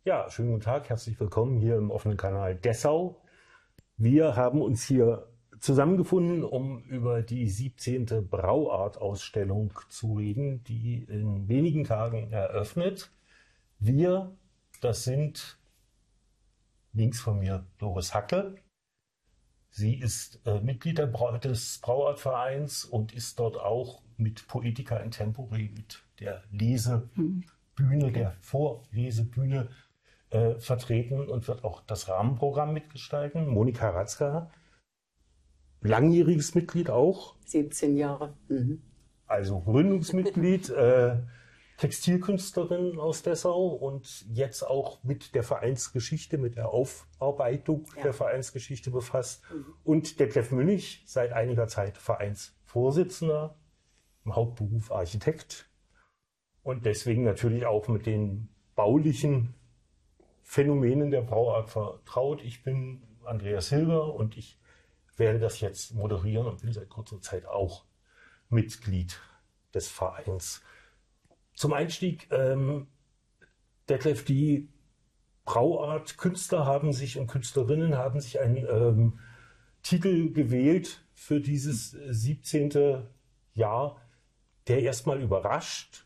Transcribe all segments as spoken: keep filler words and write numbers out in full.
Ja, schönen guten Tag, herzlich willkommen hier im offenen Kanal Dessau. Wir haben uns hier zusammengefunden, um über die siebzehnte Brauart-Ausstellung zu reden, die in wenigen Tagen eröffnet. Wir, das sind links von mir Doris Hacke. Sie ist äh, Mitglied der Bra des Brauart-Vereins und ist dort auch mit Poetica in Tempore, mit der Lesebühne, der Vorlesebühne äh, vertreten und wird auch das Rahmenprogramm mitgestalten. Monika Ratzka, langjähriges Mitglied auch. siebzehn Jahre. Mhm. Also Gründungsmitglied, äh, Textilkünstlerin aus Dessau und jetzt auch mit der Vereinsgeschichte, mit der Aufarbeitung ja. der Vereinsgeschichte befasst. Mhm. Und Detlef Münnig, seit einiger Zeit Vereinsvorsitzender, im Hauptberuf Architekt und deswegen natürlich auch mit den baulichen Phänomenen der Brauart vertraut. Ich bin Andreas Hilger und ich werde das jetzt moderieren und bin seit kurzer Zeit auch Mitglied des Vereins. Zum Einstieg, ähm, Detlef, die Brauart-Künstler haben sich und Künstlerinnen haben sich einen ähm, Titel gewählt für dieses siebzehnte Jahr, der erstmal überrascht,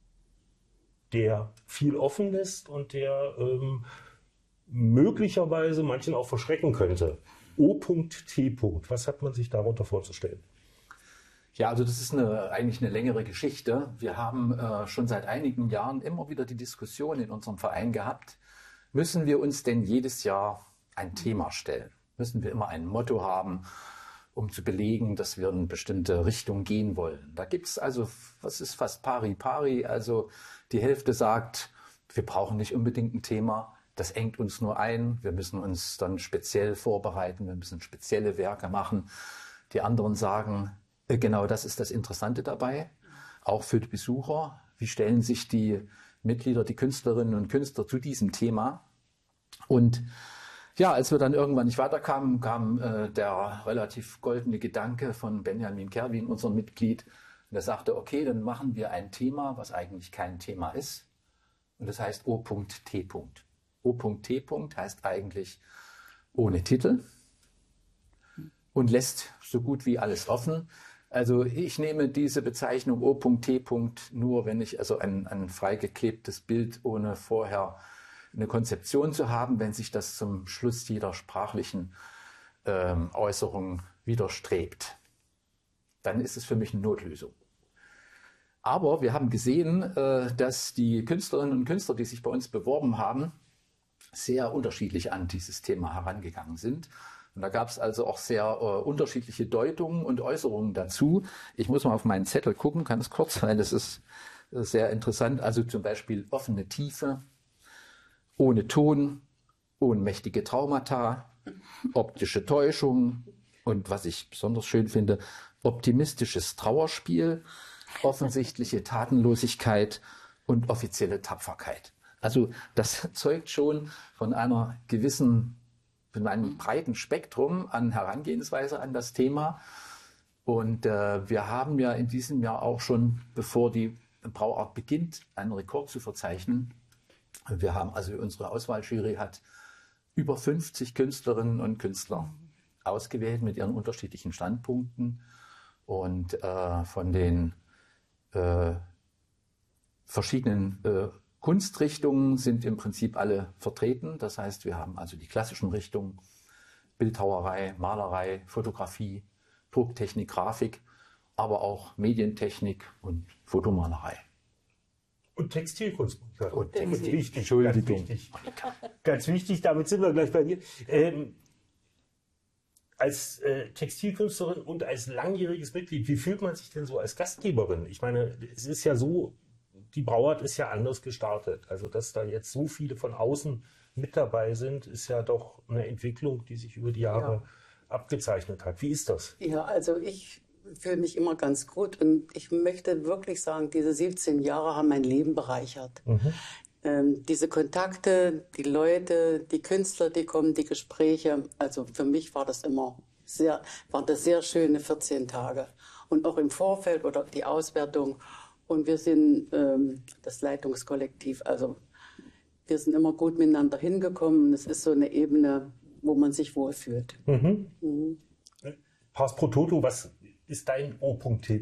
der viel offen lässt und der ähm, möglicherweise manchen auch verschrecken könnte. O T Was hat man sich darunter vorzustellen? Ja, also das ist eine, eigentlich eine längere Geschichte. Wir haben äh, schon seit einigen Jahren immer wieder die Diskussion in unserem Verein gehabt, müssen wir uns denn jedes Jahr ein Thema stellen? Müssen wir immer ein Motto haben, um zu belegen, dass wir in eine bestimmte Richtung gehen wollen? Da gibt es also, was ist fast pari pari, also die Hälfte sagt, wir brauchen nicht unbedingt ein Thema, das engt uns nur ein, wir müssen uns dann speziell vorbereiten, wir müssen spezielle Werke machen. Die anderen sagen, genau das ist das Interessante dabei, auch für die Besucher. Wie stellen sich die Mitglieder, die Künstlerinnen und Künstler zu diesem Thema? Und ja, als wir dann irgendwann nicht weiterkamen, kam äh, der relativ goldene Gedanke von Benjamin Kerwin, unserem Mitglied. Und er sagte, okay, dann machen wir ein Thema, was eigentlich kein Thema ist. Und das heißt O T O T heißt eigentlich ohne Titel und lässt so gut wie alles offen. Also ich nehme diese Bezeichnung O T nur, wenn ich also ein, ein freigeklebtes Bild ohne vorher eine Konzeption zu haben, wenn sich das zum Schluss jeder sprachlichen ähm, Äußerung widerstrebt. Dann ist es für mich eine Notlösung. Aber wir haben gesehen, äh, dass die Künstlerinnen und Künstler, die sich bei uns beworben haben, sehr unterschiedlich an dieses Thema herangegangen sind. Und da gab es also auch sehr äh, unterschiedliche Deutungen und Äußerungen dazu. Ich muss mal auf meinen Zettel gucken, ganz kurz, weil das ist sehr interessant. Also zum Beispiel offene Tiefe, ohne Ton, ohnmächtige Traumata, optische Täuschung und was ich besonders schön finde, optimistisches Trauerspiel, offensichtliche Tatenlosigkeit und offizielle Tapferkeit. Also das zeugt schon von einer gewissen, von einem breiten Spektrum an Herangehensweise an das Thema. Und äh, wir haben ja in diesem Jahr auch schon, bevor die Brauart beginnt, einen Rekord zu verzeichnen. Wir haben also, unsere Auswahljury hat über fünfzig Künstlerinnen und Künstler ausgewählt mit ihren unterschiedlichen Standpunkten. Und äh, von den äh, verschiedenen äh, Kunstrichtungen sind im Prinzip alle vertreten. Das heißt, wir haben also die klassischen Richtungen, Bildhauerei, Malerei, Fotografie, Drucktechnik, Grafik, aber auch Medientechnik und Fotomalerei. Und Textilkunst. Und Textil. Wichtig, Entschuldigung. Ganz wichtig. Ganz wichtig, damit sind wir gleich bei dir. Ähm, als äh, Textilkünstlerin und als langjähriges Mitglied, wie fühlt man sich denn so als Gastgeberin? Ich meine, es ist ja so, die Brauart ist ja anders gestartet. Also, dass da jetzt so viele von außen mit dabei sind, ist ja doch eine Entwicklung, die sich über die Jahre ja. abgezeichnet hat. Wie ist das? Ja, also ich fühle mich immer ganz gut und ich möchte wirklich sagen, diese siebzehn Jahre haben mein Leben bereichert. Mhm. Ähm, diese Kontakte, die Leute, die Künstler, die kommen, die Gespräche, also für mich war das immer sehr, waren das sehr schöne vierzehn Tage. Und auch im Vorfeld oder die Auswertung. Und wir sind ähm, das Leitungskollektiv, also wir sind immer gut miteinander hingekommen. Es ist so eine Ebene, wo man sich wohlfühlt. Mhm. Mhm. Pars pro Toto, was ist dein O.T.?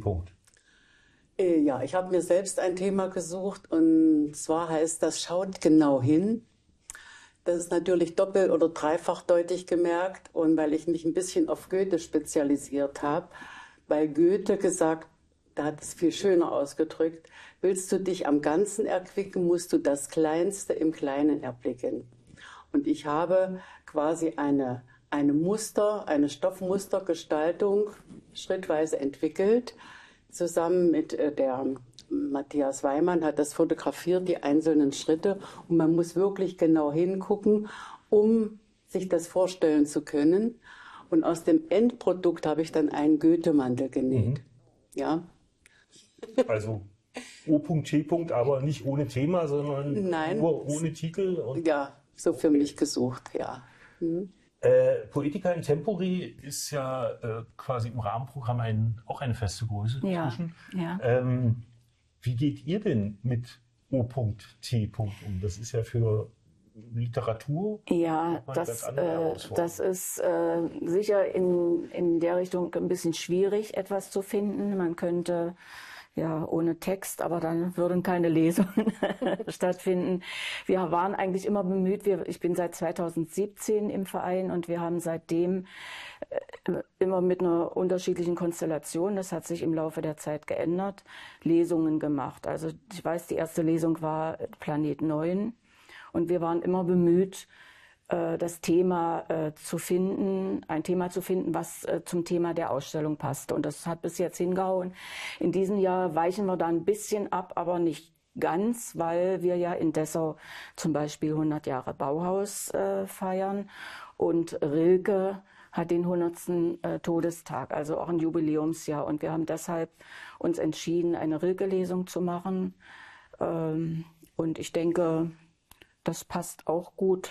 Äh, ja, ich habe mir selbst ein Thema gesucht und zwar heißt das Schaut genau hin. Das ist natürlich doppelt- oder dreifachdeutig gemerkt und weil ich mich ein bisschen auf Goethe spezialisiert habe, weil Goethe gesagt, da hat es viel schöner ausgedrückt, willst du dich am Ganzen erquicken, musst du das Kleinste im Kleinen erblicken. Und ich habe quasi eine, eine Muster, eine Stoffmustergestaltung schrittweise entwickelt, zusammen mit äh, der Matthias Weimann hat das fotografiert, die einzelnen Schritte. Und man muss wirklich genau hingucken, um sich das vorstellen zu können. Und aus dem Endprodukt habe ich dann einen Goethe-Mantel genäht. Mhm. Ja. Also O.T. aber nicht ohne Thema, sondern Nein, nur ohne Titel. Und ja, so für mich gesucht, ja. Mhm. Äh, Poetica in Tempore ist ja äh, quasi im Rahmenprogramm ein, auch eine feste Größe ja, inzwischen. Ja. Ähm, wie geht ihr denn mit O.T. um? Das ist ja für Literatur. Ja, das, äh, das ist äh, sicher in, in der Richtung ein bisschen schwierig, etwas zu finden. Man könnte ja ohne Text, aber dann würden keine Lesungen stattfinden. Wir waren eigentlich immer bemüht, wir, ich bin seit zweitausendsiebzehn im Verein und wir haben seitdem äh, immer mit einer unterschiedlichen Konstellation, das hat sich im Laufe der Zeit geändert, Lesungen gemacht. Also ich weiß, die erste Lesung war Planet neun und wir waren immer bemüht, das Thema äh, zu finden, ein Thema zu finden, was äh, zum Thema der Ausstellung passte. Und das hat bis jetzt hingehauen. In diesem Jahr weichen wir da ein bisschen ab, aber nicht ganz, weil wir ja in Dessau zum Beispiel hundert Jahre Bauhaus äh, feiern und Rilke hat den hundertsten Äh, Todestag, also auch ein Jubiläumsjahr. Und wir haben deshalb uns entschieden, eine Rilke-Lesung zu machen. Ähm, und ich denke, das passt auch gut.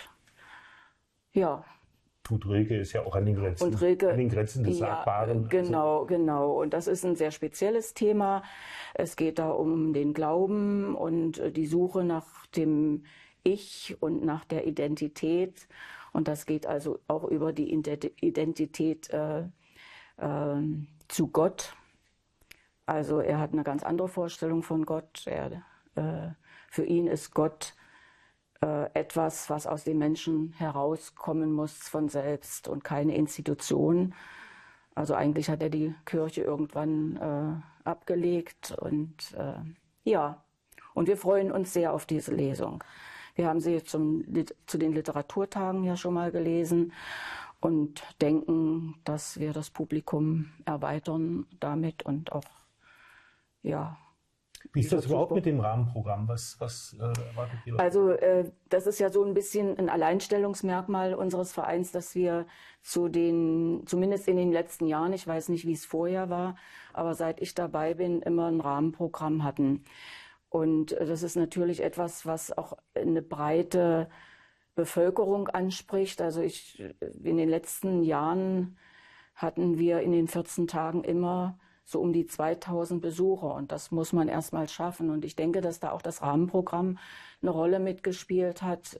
Ja. Tut Rilke ist ja auch an den Grenzen, und Rilke, an den Grenzen des ja, Sagbaren. Genau, also. genau. Und das ist ein sehr spezielles Thema. Es geht da um den Glauben und die Suche nach dem Ich und nach der Identität. Und das geht also auch über die Identität äh, äh, zu Gott. Also er hat eine ganz andere Vorstellung von Gott. Er, äh, für ihn ist Gott etwas, was aus den Menschen herauskommen muss von selbst und keine Institution. Also eigentlich hat er die Kirche irgendwann äh, abgelegt und äh, ja, und wir freuen uns sehr auf diese Lesung. Wir haben sie zum, zu den Literaturtagen ja schon mal gelesen und denken, dass wir das Publikum erweitern damit und auch, ja, wie ist das überhaupt mit dem Rahmenprogramm? Was, was äh, erwartet ihr? Also äh, das ist ja so ein bisschen ein Alleinstellungsmerkmal unseres Vereins, dass wir zu den, zumindest in den letzten Jahren, ich weiß nicht, wie es vorher war, aber seit ich dabei bin, immer ein Rahmenprogramm hatten. Und äh, das ist natürlich etwas, was auch eine breite Bevölkerung anspricht. Also ich, in den letzten Jahren hatten wir in den vierzehn Tagen immer so um die zweitausend Besucher und das muss man erst mal schaffen. Und ich denke, dass da auch das Rahmenprogramm eine Rolle mitgespielt hat.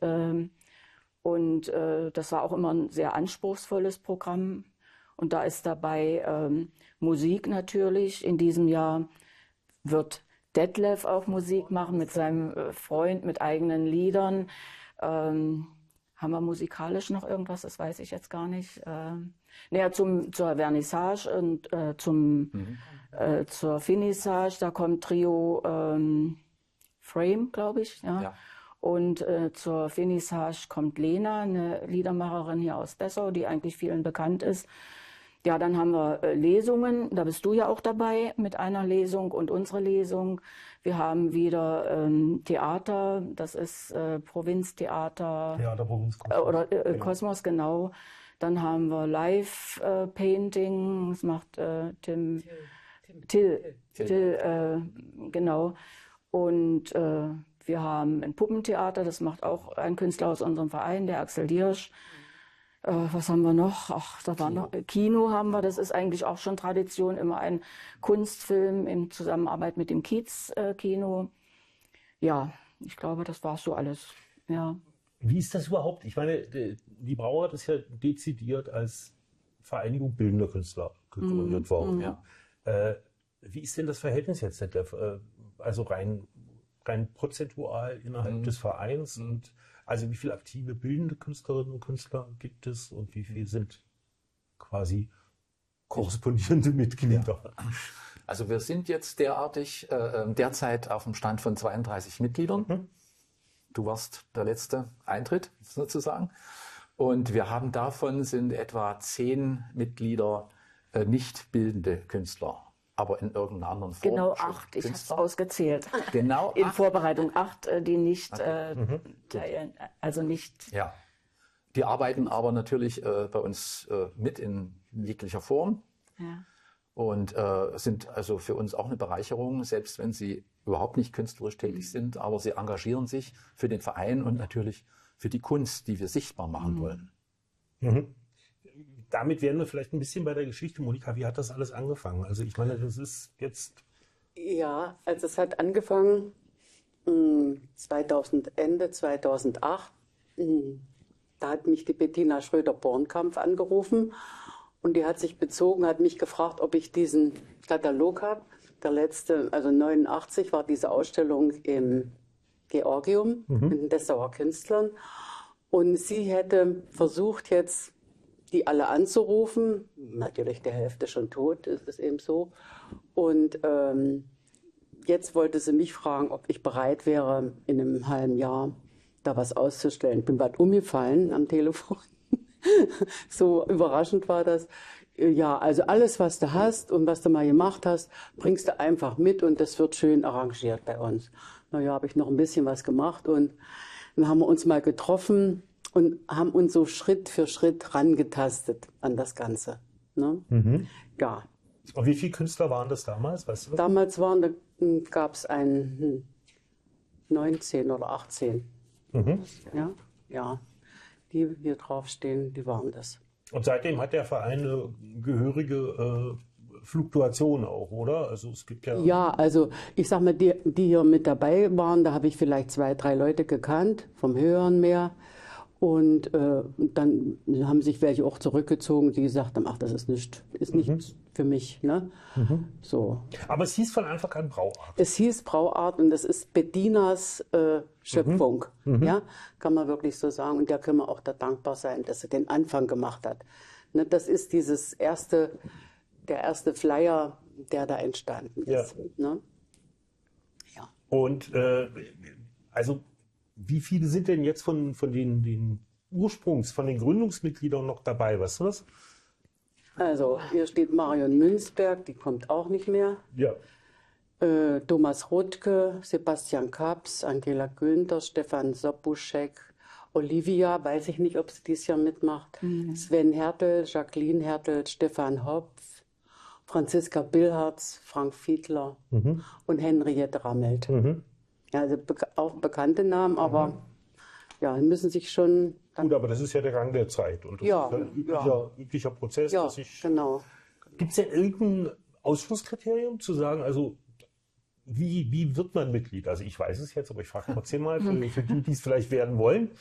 Und das war auch immer ein sehr anspruchsvolles Programm. Und da ist dabei ähm, Musik natürlich. In diesem Jahr wird Detlef auch Musik machen mit seinem Freund, mit eigenen Liedern. Ähm, haben wir musikalisch noch irgendwas? Das weiß ich jetzt gar nicht. Ähm, Naja, zum, zur Vernissage und äh, zum, mhm. äh, zur Finissage, da kommt Trio ähm, Frame, glaube ich. Ja. ja. Und äh, zur Finissage kommt Lena, eine Liedermacherin hier aus Dessau, die eigentlich vielen bekannt ist. Ja, dann haben wir äh, Lesungen, da bist du ja auch dabei mit einer Lesung und unsere Lesung. Wir haben wieder ähm, Theater, das ist äh, Provinztheater. Theater Provinz Kosmos. Äh, oder äh, genau. Kosmos, genau. Dann haben wir Live-Painting, äh, das macht äh, Tim, Till, Till, Till, Till äh, genau. Und äh, wir haben ein Puppentheater, das macht auch ein Künstler aus unserem Verein, der Axel Diersch. Äh, was haben wir noch? Ach, da war noch Kino haben wir, das ist eigentlich auch schon Tradition, immer ein Kunstfilm in Zusammenarbeit mit dem Kiez-Kino. Äh, ja, ich glaube, das war so alles Ja. Wie ist das überhaupt? Ich meine, die Brauart ist ja dezidiert als Vereinigung bildender Künstler gegründet mm, worden. Mm. Ja. Äh, wie ist denn das Verhältnis jetzt? Also rein, rein prozentual innerhalb mm. des Vereins? Und also wie viele aktive bildende Künstlerinnen und Künstler gibt es und wie viele sind quasi korrespondierende Mitglieder? Ja. Also wir sind jetzt derartig äh, derzeit auf dem Stand von zweiunddreißig Mitgliedern. Mhm. Du warst der letzte Eintritt sozusagen. Und wir haben davon sind etwa zehn Mitglieder äh, nicht bildende Künstler, aber in irgendeiner anderen Form. Genau acht, ich habe es ausgezählt. Genau in acht. Vorbereitung acht, die nicht, okay. äh, mhm. also nicht. Ja, die arbeiten aber natürlich äh, bei uns äh, mit in jeglicher Form. Ja. Und äh, sind also für uns auch eine Bereicherung, selbst wenn sie überhaupt nicht künstlerisch tätig sind, aber sie engagieren sich für den Verein und natürlich für die Kunst, die wir sichtbar machen mhm. wollen. Mhm. Damit wären wir vielleicht ein bisschen bei der Geschichte. Monika, wie hat das alles angefangen? Also ich meine, das ist jetzt... Ja, also es hat angefangen mh, zweitausend, Ende zweitausendacht. Mh, da hat mich die Bettina Schröder-Bornkampf angerufen. Und die hat sich bezogen, hat mich gefragt, ob ich diesen Katalog habe. Der letzte, also neunundachtzig, war diese Ausstellung im Georgium mhm. mit den Dessauer Künstlern. Und sie hätte versucht, jetzt die alle anzurufen. Natürlich die Hälfte schon tot, ist es eben so. Und ähm, jetzt wollte sie mich fragen, ob ich bereit wäre, in einem halben Jahr da was auszustellen. Ich bin bald umgefallen am Telefon. So überraschend war das. Ja, also alles, was du hast und was du mal gemacht hast, bringst du einfach mit und das wird schön arrangiert bei uns. Naja, habe ich noch ein bisschen was gemacht und dann haben wir uns mal getroffen und haben uns so Schritt für Schritt rangetastet an das Ganze. Ne? Mhm. Ja. Und wie viele Künstler waren das damals? Weißt du? Damals waren, da gab es ein hm, neunzehn oder achtzehn. Mhm. Ja, ja. Die hier draufstehen, die waren das. Und seitdem hat der Verein eine gehörige äh, Fluktuation auch, oder? Also es gibt ja... Ja, also ich sag mal, die, die hier mit dabei waren, da habe ich vielleicht zwei, drei Leute gekannt, vom Hören mehr. Und äh, dann haben sich welche auch zurückgezogen, die gesagt haben, ach, das ist nicht, ist nicht mhm. für mich. Ne? Mhm. So. Aber es hieß von Anfang an Brauart. Es hieß Brauart und das ist Bettinas äh, Schöpfung. Mhm. Ja, kann man wirklich so sagen. Und da können wir auch da dankbar sein, dass sie den Anfang gemacht hat. Ne, das ist dieses erste, der erste Flyer, der da entstanden ist. Ja. Ne? Ja. Und äh, also wie viele sind denn jetzt von, von den, den Ursprungs-, von den Gründungsmitgliedern noch dabei? Weißt du das? Also, hier steht Marion Münzberg, die kommt auch nicht mehr. Ja. Äh, Thomas Rothke, Sebastian Kaps, Angela Günther, Stefan Sobuschek, Olivia, weiß ich nicht, ob sie dieses Jahr mitmacht, mhm. Sven Hertel, Jacqueline Hertel, Stefan Hopf, Franziska Billhartz, Frank Fiedler mhm. und Henriette Rammelt. Mhm. Ja, also be auch bekannte Namen, aber mhm. ja, müssen sich schon... Gut, aber das ist ja der Gang der Zeit und das ja, ist ein üblicher, ja. üblicher Prozess. Ja, dass ich, genau. Gibt es denn irgendein Ausschlusskriterium zu sagen, also wie, wie wird man Mitglied? Also ich weiß es jetzt, aber ich frage trotzdem mal für, für die, die es vielleicht werden wollen.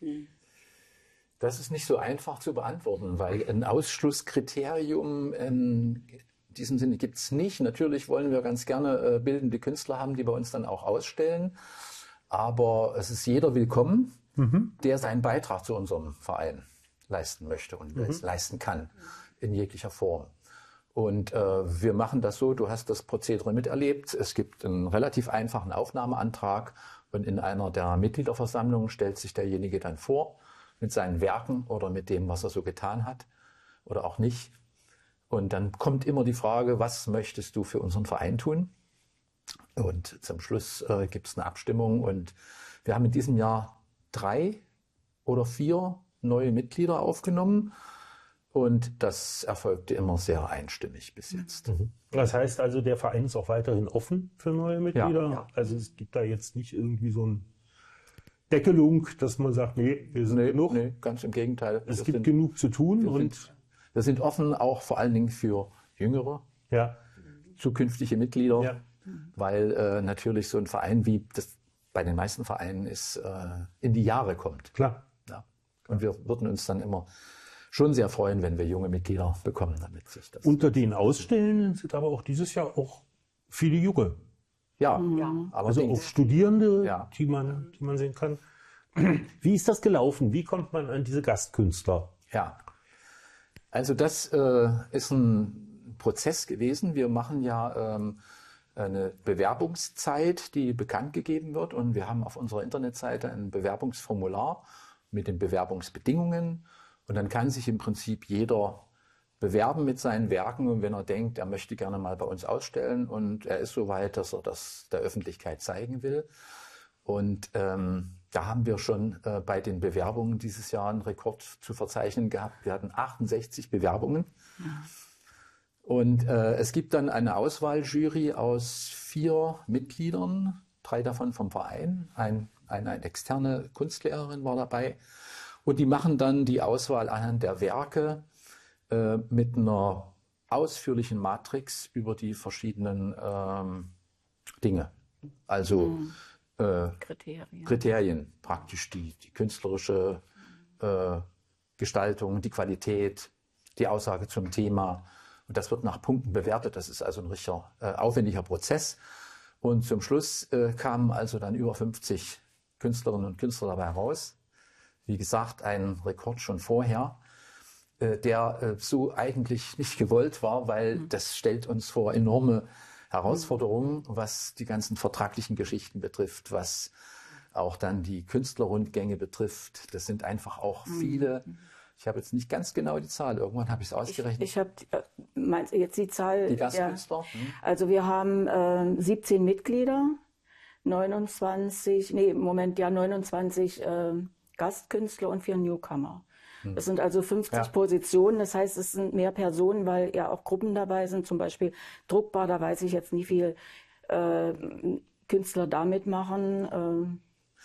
Das ist nicht so einfach zu beantworten, weil ein Ausschlusskriterium in diesem Sinne gibt es nicht. Natürlich wollen wir ganz gerne äh, bildende Künstler haben, die bei uns dann auch ausstellen. Aber es ist jeder willkommen, mhm. der seinen Beitrag zu unserem Verein leisten möchte und mhm. leisten kann in jeglicher Form. Und äh, wir machen das so, du hast das Prozedere miterlebt. Es gibt einen relativ einfachen Aufnahmeantrag und in einer der Mitgliederversammlungen stellt sich derjenige dann vor mit seinen Werken oder mit dem, was er so getan hat oder auch nicht. Und dann kommt immer die Frage, was möchtest du für unseren Verein tun? Und zum Schluss äh, gibt es eine Abstimmung und wir haben in diesem Jahr drei oder vier neue Mitglieder aufgenommen und das erfolgte immer sehr einstimmig bis jetzt. Mhm. Das heißt also, der Verein ist auch weiterhin offen für neue Mitglieder? Ja, ja. Also es gibt da jetzt nicht irgendwie so eine Deckelung, dass man sagt, nee, wir sind nee, genug? Nee, ganz im Gegenteil. Es wir gibt sind, genug zu tun. Wir, und sind, wir sind offen auch vor allen Dingen für Jüngere, ja. zukünftige Mitglieder. Ja. Weil äh, natürlich so ein Verein wie das bei den meisten Vereinen ist, äh, in die Jahre kommt. Klar. Ja. Und wir würden uns dann immer schon sehr freuen, wenn wir junge Mitglieder bekommen, damit sich das... Unter den Ausstellenden sind aber auch dieses Jahr auch viele Junge. Ja, Ja. Also auch Studierende, Ja. die man, die man sehen kann. Wie ist das gelaufen? Wie kommt man an diese Gastkünstler? Ja, also das äh, ist ein Prozess gewesen. Wir machen ja ähm, eine Bewerbungszeit, die bekannt gegeben wird. Und wir haben auf unserer Internetseite ein Bewerbungsformular mit den Bewerbungsbedingungen. Und dann kann sich im Prinzip jeder bewerben mit seinen Werken. Und wenn er denkt, er möchte gerne mal bei uns ausstellen und er ist so weit, dass er das der Öffentlichkeit zeigen will. Und ähm, da haben wir schon äh, bei den Bewerbungen dieses Jahr einen Rekord zu verzeichnen gehabt. Wir hatten achtundsechzig Bewerbungen. Ja. Und äh, es gibt dann eine Auswahljury aus vier Mitgliedern, drei davon vom Verein. Ein, ein, eine externe Kunstlehrerin war dabei. Und die machen dann die Auswahl anhand der Werke äh, mit einer ausführlichen Matrix über die verschiedenen ähm, Dinge. Also mhm. Äh, Kriterien. Kriterien, praktisch die, die künstlerische äh, Gestaltung, die Qualität, die Aussage zum Thema. Und das wird nach Punkten bewertet. Das ist also ein richtiger äh, aufwendiger Prozess. Und zum Schluss äh, kamen also dann über fünfzig Künstlerinnen und Künstler dabei raus. Wie gesagt, ein Rekord schon vorher, äh, der äh, so eigentlich nicht gewollt war, weil mhm. das stellt uns vor enorme Herausforderungen, was die ganzen vertraglichen Geschichten betrifft, was auch dann die Künstlerrundgänge betrifft. Das sind einfach auch viele. Ich habe jetzt nicht ganz genau die Zahl. Irgendwann habe ich es ausgerechnet. Ich, ich habe äh, jetzt die Zahl. Die Gastkünstler. Ja. Hm. Also wir haben äh, siebzehn Mitglieder, neunundzwanzig, nee, im Moment ja neunundzwanzig äh, Gastkünstler und vier Newcomer. Das sind also fünfzig ja. Positionen, das heißt, es sind mehr Personen, weil ja auch Gruppen dabei sind, zum Beispiel druckbar, da weiß ich jetzt nie viel äh, Künstler da mitmachen. Äh,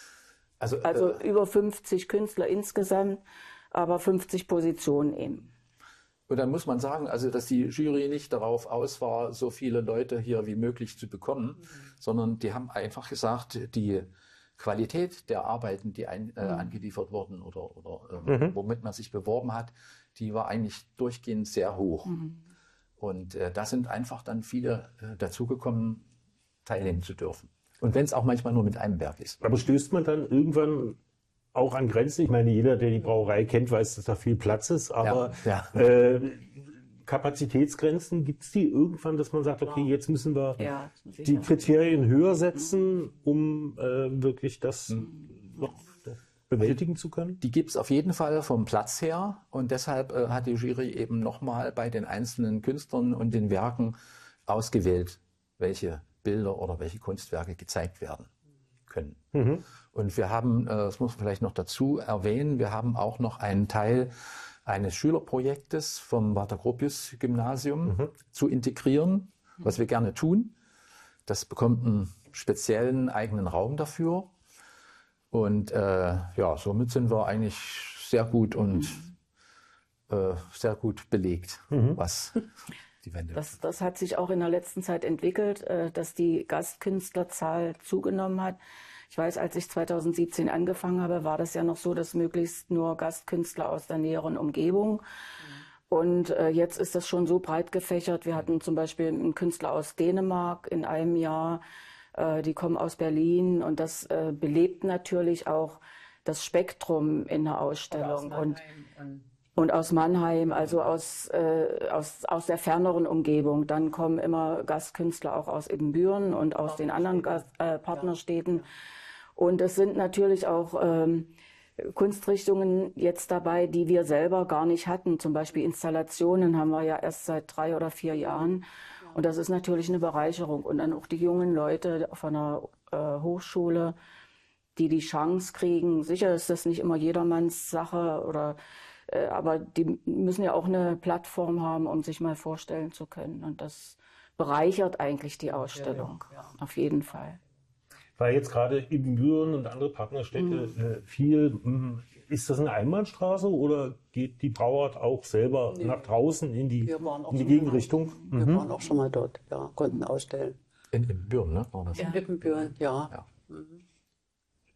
also also äh, über fünfzig Künstler insgesamt, aber fünfzig Positionen eben. Und dann muss man sagen, also dass die Jury nicht darauf aus war, so viele Leute hier wie möglich zu bekommen, mhm. sondern die haben einfach gesagt, die Qualität der Arbeiten, die ein, äh, angeliefert wurden oder, oder äh, mhm. womit man sich beworben hat, die war eigentlich durchgehend sehr hoch. Mhm. Und äh, da sind einfach dann viele äh, dazugekommen, teilnehmen zu dürfen. Und wenn es auch manchmal nur mit einem Werk ist. Aber stößt man dann irgendwann auch an Grenzen? Ich meine, jeder, der die Brauerei kennt, weiß, dass da viel Platz ist, aber ja, ja. Äh, Kapazitätsgrenzen, gibt es die irgendwann, dass man sagt, okay, jetzt müssen wir ja, die Kriterien höher setzen, um äh, wirklich das mhm. noch bewältigen zu können? Die gibt es auf jeden Fall vom Platz her und deshalb äh, hat die Jury eben nochmal bei den einzelnen Künstlern und den Werken ausgewählt, welche Bilder oder welche Kunstwerke gezeigt werden können. Mhm. Und wir haben, äh, das muss man vielleicht noch dazu erwähnen, wir haben auch noch einen Teil eines Schülerprojektes vom Walter-Gropius-Gymnasium mhm. zu integrieren, was wir gerne tun. Das bekommt einen speziellen eigenen Raum dafür. Und äh, ja, somit sind wir eigentlich sehr gut und mhm. äh, sehr gut belegt, mhm. was die Wände das, das hat sich auch in der letzten Zeit entwickelt, äh, dass die Gastkünstlerzahl zugenommen hat. Ich weiß, als ich zweitausendsiebzehn angefangen habe, war das ja noch so, dass möglichst nur Gastkünstler aus der näheren Umgebung. Mhm. Und äh, jetzt ist das schon so breit gefächert. Wir hatten zum Beispiel einen Künstler aus Dänemark in einem Jahr, äh, die kommen aus Berlin und das äh, belebt natürlich auch das Spektrum in der Ausstellung. Und, und aus Mannheim, also aus, äh, aus, aus der ferneren Umgebung. Dann kommen immer Gastkünstler auch aus Ibbenbüren und aus den anderen Gast, äh, Partnerstädten. Und es sind natürlich auch ähm, Kunstrichtungen jetzt dabei, die wir selber gar nicht hatten. Zum Beispiel Installationen haben wir ja erst seit drei oder vier Jahren. Und das ist natürlich eine Bereicherung. Und dann auch die jungen Leute von der äh, Hochschule, die die Chance kriegen. Sicher ist das nicht immer jedermanns Sache, oder, äh, aber die müssen ja auch eine Plattform haben, um sich mal vorstellen zu können. Und das bereichert eigentlich die Ausstellung, ja, ja. Auf jeden Fall. Weil jetzt gerade Ibbenbüren und andere Partnerstädte mhm. äh, viel, mh, ist das eine Einbahnstraße oder geht die Brauart auch selber nee. nach draußen in die, in die Gegenrichtung? Wir mhm. waren auch schon mal dort, ja, konnten ausstellen. In Ibbenbüren, ne? War das? In Ibbenbüren, ja. ja. Mhm.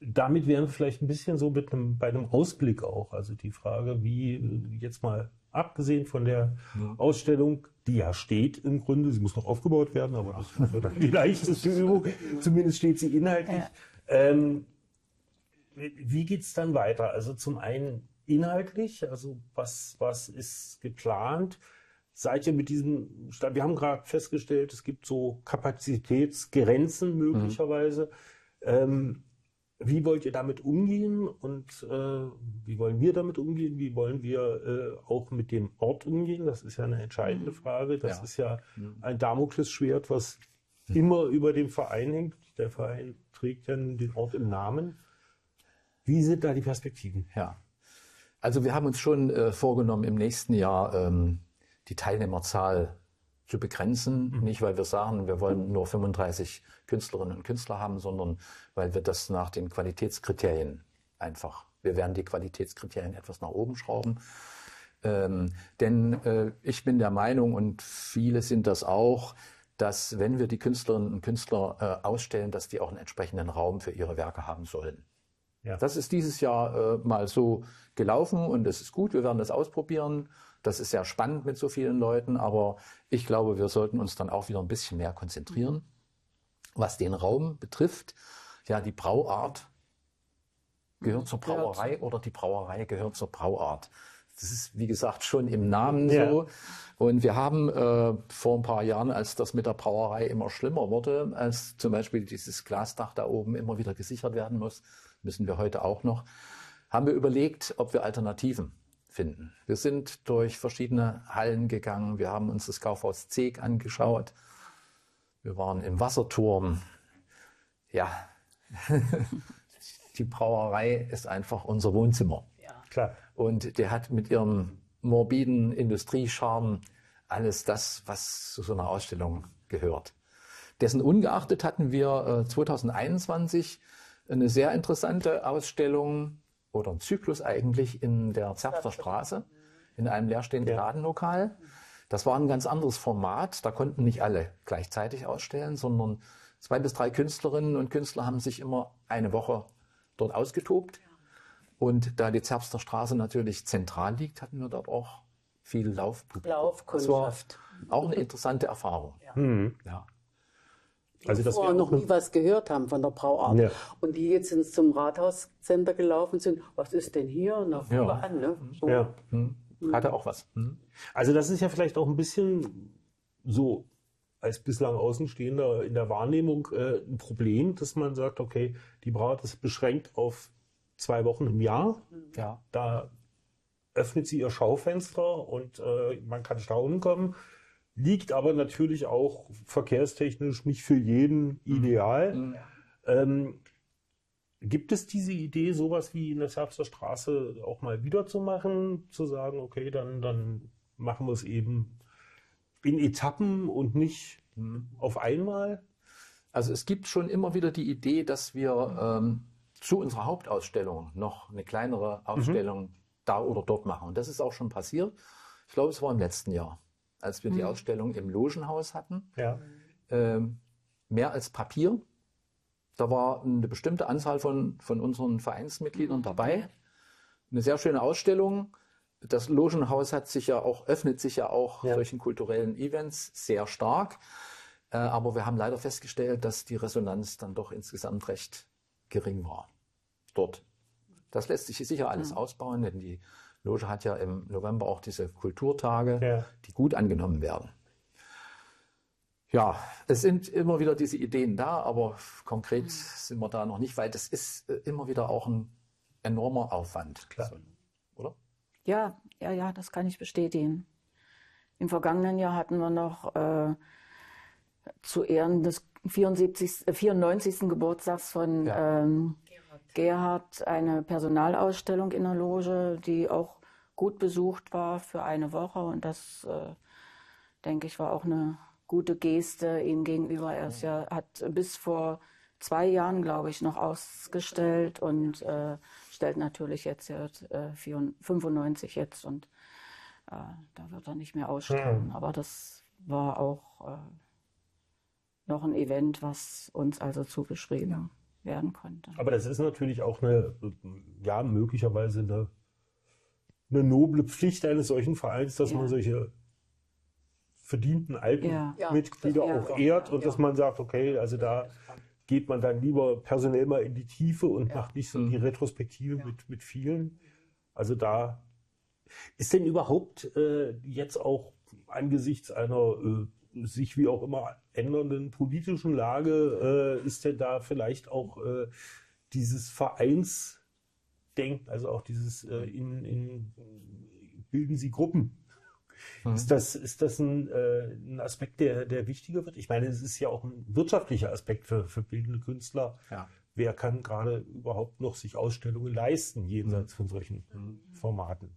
damit wären wir vielleicht ein bisschen so mit einem, bei einem Ausblick auch. Also die Frage, wie jetzt mal abgesehen von der ja. Ausstellung, die ja steht im Grunde, sie muss noch aufgebaut werden, aber das wird dann die leichteste Übung, zumindest steht sie inhaltlich. Ja. Ähm, wie geht's dann weiter? Also zum einen inhaltlich, also was, was ist geplant? Seid ihr mit diesem, wir haben gerade festgestellt, es gibt so Kapazitätsgrenzen möglicherweise. Mhm. Ähm, Wie wollt ihr damit umgehen und äh, wie wollen wir damit umgehen? Wie wollen wir äh, auch mit dem Ort umgehen? Das ist ja eine entscheidende Frage. Das ja. ist ja ein Damoklesschwert, was immer über dem Verein hängt. Der Verein trägt ja den Ort im Namen. Wie sind da die Perspektiven? Ja, also wir haben uns schon äh, vorgenommen, im nächsten Jahr ähm, die Teilnehmerzahl zu begrenzen, mhm. nicht weil wir sagen, wir wollen nur fünfunddreißig Künstlerinnen und Künstler haben, sondern weil wir das nach den Qualitätskriterien einfach, wir werden die Qualitätskriterien etwas nach oben schrauben. Ähm, denn äh, ich bin der Meinung, und viele sind das auch, dass wenn wir die Künstlerinnen und Künstler äh, ausstellen, dass die auch einen entsprechenden Raum für ihre Werke haben sollen. Ja. Das ist dieses Jahr äh, mal so gelaufen und es ist gut, wir werden das ausprobieren. Das ist sehr spannend mit so vielen Leuten, aber ich glaube, wir sollten uns dann auch wieder ein bisschen mehr konzentrieren. Was den Raum betrifft, ja, die Brauart gehört zur Brauerei oder die Brauerei gehört zur Brauart. Das ist, wie gesagt, schon im Namen ja. so. Und wir haben äh, vor ein paar Jahren, als das mit der Brauerei immer schlimmer wurde, als zum Beispiel dieses Glasdach da oben immer wieder gesichert werden muss, müssen wir heute auch noch, haben wir überlegt, ob wir Alternativen finden. Wir sind durch verschiedene Hallen gegangen. Wir haben uns das Kaufhaus Zeeg angeschaut. Wir waren im Wasserturm. Ja, die Brauerei ist einfach unser Wohnzimmer. Ja, klar. Und der hat mit ihrem morbiden Industriescharme alles das, was zu so einer Ausstellung gehört. Dessen ungeachtet hatten wir äh, zweitausendeinundzwanzig eine sehr interessante Ausstellung oder ein Zyklus eigentlich in der Zerbster Straße, in einem leerstehenden ja. Ladenlokal. Das war ein ganz anderes Format. Da konnten nicht alle gleichzeitig ausstellen, sondern zwei bis drei Künstlerinnen und Künstler haben sich immer eine Woche dort ausgetobt. Und da die Zerbster Straße natürlich zentral liegt, hatten wir dort auch viel Laufpublikum. Laufkundschaft. Das war auch eine interessante Erfahrung. Ja. Mhm. Ja. Also das vorher noch nie was gehört haben von der Brauart. Ja. Und die jetzt ins, zum Rathauscenter gelaufen sind, was ist denn hier? Und da fangen wir an. Ne? So. Ja. Hm. Hatte auch was. Hm. Also das ist ja vielleicht auch ein bisschen so als bislang Außenstehender in der Wahrnehmung äh, ein Problem, dass man sagt, okay, die Brauart ist beschränkt auf zwei Wochen im Jahr. Ja. Da öffnet sie ihr Schaufenster und äh, man kann staunen kommen. Liegt aber natürlich auch verkehrstechnisch nicht für jeden ideal. Mhm. Ähm, gibt es diese Idee, sowas wie in der Zerbster Straße auch mal wieder zu machen? Zu sagen, okay, dann, dann machen wir es eben in Etappen und nicht mhm. auf einmal? Also es gibt schon immer wieder die Idee, dass wir ähm, zu unserer Hauptausstellung noch eine kleinere Ausstellung mhm. da oder dort machen. Und das ist auch schon passiert. Ich glaube, es war im letzten Jahr, als wir die Ausstellung im Logenhaus hatten, ja. ähm, mehr als Papier. Da war eine bestimmte Anzahl von, von unseren Vereinsmitgliedern dabei. Eine sehr schöne Ausstellung. Das Logenhaus hat sich ja auch, öffnet sich ja auch ja. solchen kulturellen Events sehr stark. Äh, aber wir haben leider festgestellt, dass die Resonanz dann doch insgesamt recht gering war dort. Das lässt sich sicher alles mhm. ausbauen, denn die Loge hat ja im November auch diese Kulturtage, ja. die gut angenommen werden. Ja, es sind immer wieder diese Ideen da, aber konkret mhm. sind wir da noch nicht, weil das ist immer wieder auch ein enormer Aufwand. Klar. Oder? Ja, ja, ja, das kann ich bestätigen. Im vergangenen Jahr hatten wir noch äh, zu Ehren des vierundsiebzigsten, vierundneunzigsten Geburtstags von ja. ähm, Gerhard eine Personalausstellung in der Loge, die auch gut besucht war für eine Woche. Und das, äh, denke ich, war auch eine gute Geste ihm gegenüber. Er ist ja, hat bis vor zwei Jahren, glaube ich, noch ausgestellt und äh, stellt natürlich jetzt äh, fünfundneunzig jetzt. Und äh, da wird er nicht mehr ausstellen. Mhm. Aber das war auch äh, noch ein Event, was uns also zugeschrieben werden konnte. Aber das ist natürlich auch eine, ja, möglicherweise eine, eine noble Pflicht eines solchen Vereins, dass ja. man solche verdienten alten ja. Mitglieder ja, auch ehrt und ja. dass man sagt, okay, also da geht man dann lieber personell mal in die Tiefe und ja. macht nicht so die Retrospektive ja. mit, mit vielen. Also da ist denn überhaupt äh, jetzt auch angesichts einer äh, sich wie auch immer ändernden politischen Lage, äh, ist denn da vielleicht auch äh, dieses Vereinsdenken, also auch dieses äh, in, in bilden Sie Gruppen. Mhm. Ist das, ist das ein, äh, ein Aspekt, der, der wichtiger wird? Ich meine, es ist ja auch ein wirtschaftlicher Aspekt für, für bildende Künstler. Ja. Wer kann gerade überhaupt noch sich Ausstellungen leisten, jenseits von solchen mhm. Formaten?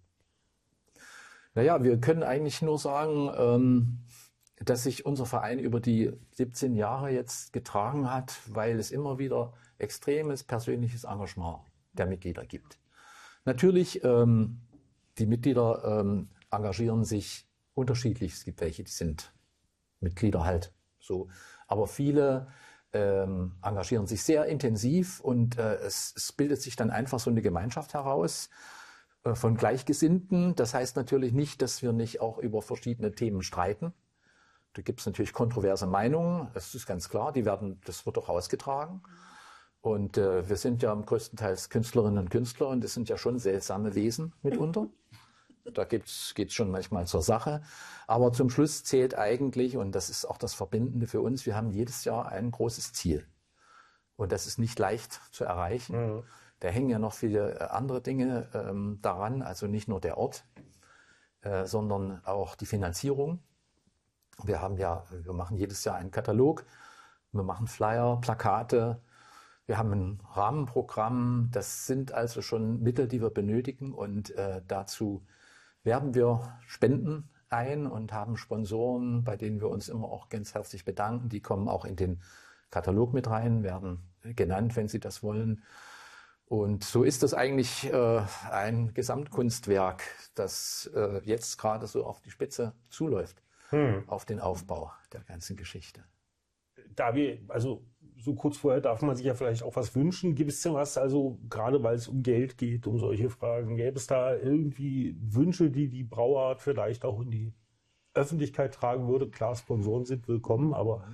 Naja, wir können eigentlich nur sagen, ähm, dass sich unser Verein über die siebzehn Jahre jetzt getragen hat, weil es immer wieder extremes persönliches Engagement der Mitglieder gibt. Natürlich, ähm, die Mitglieder ähm, engagieren sich unterschiedlich. Es gibt welche, die sind Mitglieder halt so. Aber viele ähm, engagieren sich sehr intensiv und äh, es, es bildet sich dann einfach so eine Gemeinschaft heraus äh, von Gleichgesinnten. Das heißt natürlich nicht, dass wir nicht auch über verschiedene Themen streiten. Da gibt es natürlich kontroverse Meinungen, das ist ganz klar, die werden, das wird auch ausgetragen. Und äh, wir sind ja größtenteils Künstlerinnen und Künstler und das sind ja schon seltsame Wesen mitunter. Da geht es schon manchmal zur Sache. Aber zum Schluss zählt eigentlich, und das ist auch das Verbindende für uns, wir haben jedes Jahr ein großes Ziel. Und das ist nicht leicht zu erreichen. Mhm. Da hängen ja noch viele andere Dinge ähm, daran, also nicht nur der Ort, äh, sondern auch die Finanzierung. Wir haben ja, wir machen jedes Jahr einen Katalog, wir machen Flyer, Plakate, wir haben ein Rahmenprogramm. Das sind also schon Mittel, die wir benötigen und äh, dazu werben wir Spenden ein und haben Sponsoren, bei denen wir uns immer auch ganz herzlich bedanken. Die kommen auch in den Katalog mit rein, werden genannt, wenn sie das wollen. Und so ist das eigentlich äh, ein Gesamtkunstwerk, das äh, jetzt gerade so auf die Spitze zuläuft. Hm. Auf den Aufbau der ganzen Geschichte. Da wir, also so kurz vorher darf man sich ja vielleicht auch was wünschen. Gibt es denn was, also gerade weil es um Geld geht, um solche Fragen, gäbe es da irgendwie Wünsche, die die Brauart vielleicht auch in die Öffentlichkeit tragen würde? Klar, Sponsoren sind willkommen, aber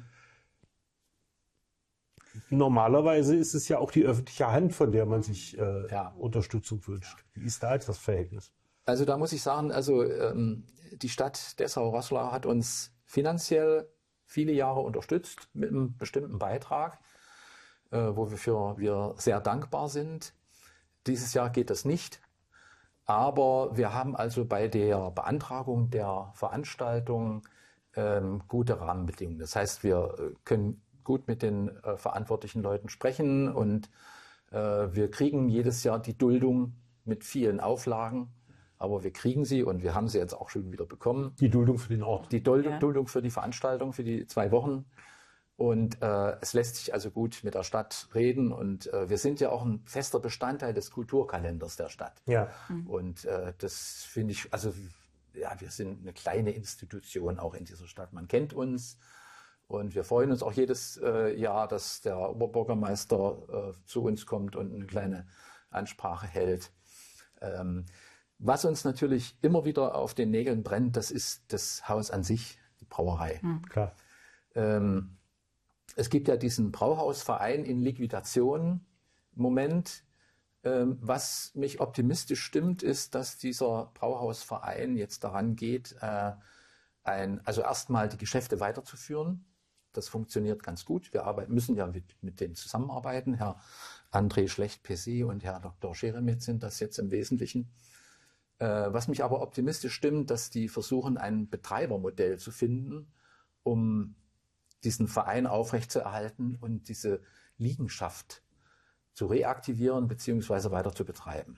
normalerweise ist es ja auch die öffentliche Hand, von der man sich äh, ja. Unterstützung wünscht. Wie ist da jetzt das Verhältnis? Also da muss ich sagen, also ähm, die Stadt Dessau-Roßlau hat uns finanziell viele Jahre unterstützt mit einem bestimmten Beitrag, äh, wo wir für wir sehr dankbar sind. Dieses Jahr geht das nicht, aber wir haben also bei der Beantragung der Veranstaltung ähm, gute Rahmenbedingungen. Das heißt, wir können gut mit den äh, verantwortlichen Leuten sprechen und äh, wir kriegen jedes Jahr die Duldung mit vielen Auflagen. Aber wir kriegen sie und wir haben sie jetzt auch schon wieder bekommen. Die Duldung für den Ort. Die Duldung, ja. Duldung für die Veranstaltung, für die zwei Wochen. Und äh, es lässt sich also gut mit der Stadt reden. Und äh, wir sind ja auch ein fester Bestandteil des Kulturkalenders der Stadt. Ja. Mhm. Und äh, das finde ich, also ja, wir sind eine kleine Institution auch in dieser Stadt. Man kennt uns. Und wir freuen uns auch jedes äh, Jahr, dass der Oberbürgermeister äh, zu uns kommt und eine kleine Ansprache hält. Ähm, Was uns natürlich immer wieder auf den Nägeln brennt, das ist das Haus an sich, die Brauerei. Mhm. Klar. Ähm, es gibt ja diesen Brauhausverein in Liquidation im Moment. Ähm, was mich optimistisch stimmt, ist, dass dieser Brauhausverein jetzt daran geht, äh, ein, also erstmal die Geschäfte weiterzuführen. Das funktioniert ganz gut. Wir arbeiten, müssen ja mit, mit denen zusammenarbeiten. Herr André Schlecht-P C und Herr Doktor Scheremet sind das jetzt im Wesentlichen. Was mich aber optimistisch stimmt, dass die versuchen, ein Betreibermodell zu finden, um diesen Verein aufrechtzuerhalten und diese Liegenschaft zu reaktivieren bzw. weiter zu betreiben.